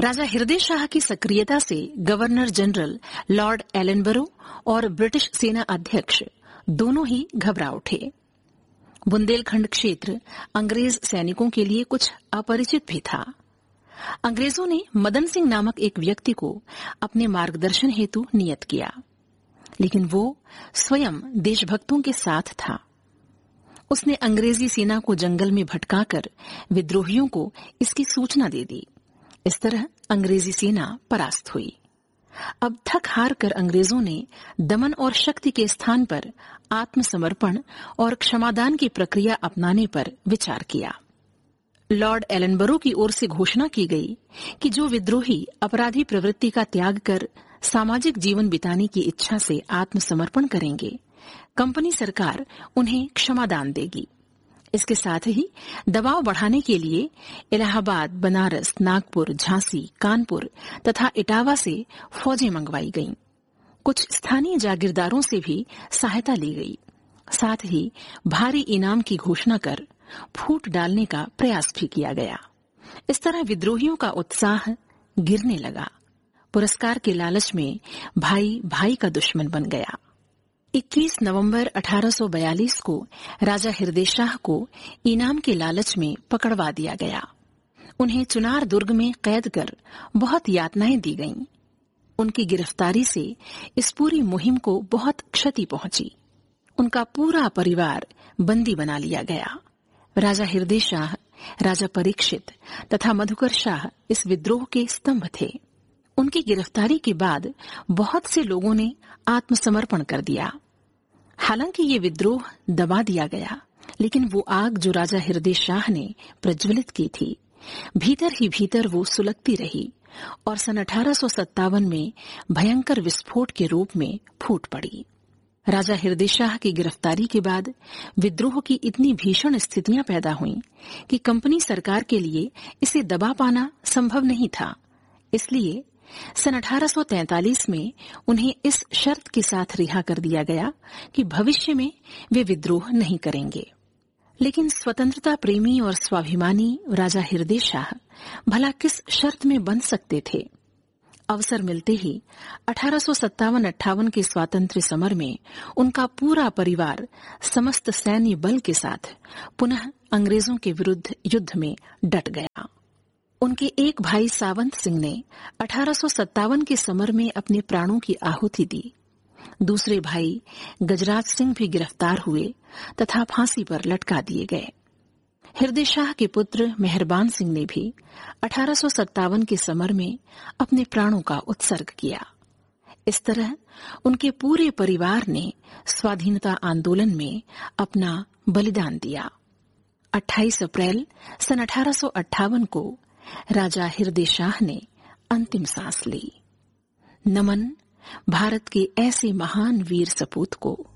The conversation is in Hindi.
राजा हृदय शाह की सक्रियता से गवर्नर जनरल लॉर्ड एलनबरो और ब्रिटिश सेना अध्यक्ष दोनों ही घबरा उठे। बुंदेलखंड क्षेत्र अंग्रेज सैनिकों के लिए कुछ अपरिचित भी था। अंग्रेजों ने मदन सिंह नामक एक व्यक्ति को अपने मार्गदर्शन हेतु नियत किया, लेकिन वो स्वयं देशभक्तों के साथ था। उसने अंग्रेजी सेना को जंगल में भटकाकर विद्रोहियों को इसकी सूचना दे दी। इस तरह अंग्रेजी सेना परास्त हुई। अब थक हार कर अंग्रेजों ने दमन और शक्ति के स्थान पर आत्मसमर्पण और क्षमादान की प्रक्रिया अपनाने पर विचार किया। लॉर्ड एलनबरो की ओर से घोषणा की गई कि जो विद्रोही अपराधी प्रवृत्ति का त्याग कर सामाजिक जीवन बिताने की इच्छा से आत्मसमर्पण करेंगे, कंपनी सरकार उन्हें क्षमादान देगी। इसके साथ ही दबाव बढ़ाने के लिए इलाहाबाद, बनारस, नागपुर, झांसी, कानपुर तथा इटावा से फौजें मंगवाई गईं। कुछ स्थानीय जागीरदारों से भी सहायता ली गई। साथ ही भारी इनाम की घोषणा कर फूट डालने का प्रयास भी किया गया। इस तरह विद्रोहियों का उत्साह गिरने लगा। पुरस्कार के लालच में भाई भाई का दुश्मन बन गया। 21 नवंबर 1842 को राजा हृदय शाह को इनाम के लालच में पकड़वा दिया गया। उन्हें चुनार दुर्ग में कैद कर बहुत यातनाएं दी गईं। उनकी गिरफ्तारी से इस पूरी मुहिम को बहुत क्षति पहुंची। उनका पूरा परिवार बंदी बना लिया गया। राजा हृदय शाह, राजा परीक्षित तथा मधुकर शाह इस विद्रोह के स्तंभ थे। उनकी गिरफ्तारी के बाद बहुत से लोगों ने आत्मसमर्पण कर दिया। हालांकि ये विद्रोह दबा दिया गया, लेकिन वो आग जो राजा हृदय शाह ने प्रज्वलित की थी, भीतर ही भीतर वो सुलगती रही और सन 1857 में भयंकर विस्फोट के रूप में फूट पड़ी। राजा हृदय शाह की गिरफ्तारी के बाद विद्रोह की इतनी भीषण स्थितियां पैदा हुईं कि कंपनी सरकार के लिए इसे दबा पाना संभव नहीं था। इसलिए सन 1843 में उन्हें इस शर्त के साथ रिहा कर दिया गया कि भविष्य में वे विद्रोह नहीं करेंगे। लेकिन स्वतंत्रता प्रेमी और स्वाभिमानी राजा हृदय शाह भला किस शर्त में बंध सकते थे? अवसर मिलते ही 1857-58 के स्वातंत्र्य समर में उनका पूरा परिवार समस्त सैन्य बल के साथ पुनः अंग्रेजों के विरुद्ध युद्ध में डट गया। उनके एक भाई सावंत सिंह ने 1857 के समर में अपने प्राणों की आहुति दी। दूसरे भाई गजराज सिंह भी गिरफ्तार हुए तथा फांसी पर लटका दिए गए। हृदय शाह के पुत्र मेहरबान सिंह ने भी 1857 के समर में अपने प्राणों का उत्सर्ग किया। इस तरह उनके पूरे परिवार ने स्वाधीनता आंदोलन में अपना बलिदान दिया। 28 अप्रैल सन 1858 को राजा हृदय शाह ने अंतिम सांस ली। नमन भारत के ऐसे महान वीर सपूत को।